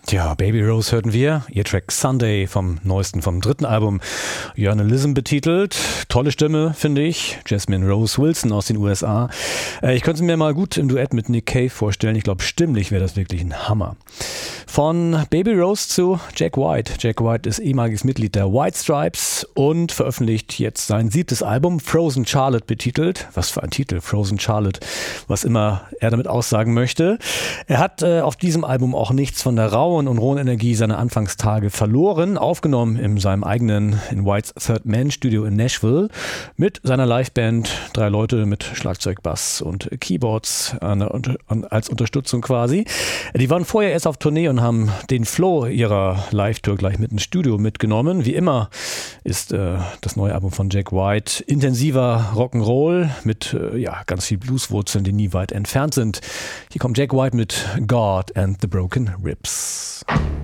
Tja, Baby Rose hörten wir, ihr Track Sunday vom dritten Album Journalism betitelt. Tolle Stimme, finde ich. Jasmine Rose Wilson aus den USA. Ich könnte es mir mal gut im Duett mit Nick Cave vorstellen. Ich glaube, stimmlich wäre das wirklich ein Hammer. Von Baby Rose zu Jack White. Jack White ist ehemaliges Mitglied der White Stripes und veröffentlicht jetzt sein 7. Album, Frozen Charlotte betitelt. Was für ein Titel, Frozen Charlotte, was immer er damit aussagen möchte. Er hat auf diesem Album auch nichts von der rauen und rohen Energie seiner Anfangstage verloren. Aufgenommen in seinem eigenen, in Whites Third Man Studio in Nashville mit seiner Liveband. 3 Leute mit Schlagzeug, Bass und Keyboards als Unterstützung quasi. Die waren vorher erst auf Tournee und haben den Flow ihrer Live-Tour gleich mit ins Studio mitgenommen. Wie immer ist das neue Album von Jack White intensiver Rock'n'Roll mit ganz viel Blueswurzeln, die nie weit entfernt sind. Hier kommt Jack White mit God and the Broken Ribs.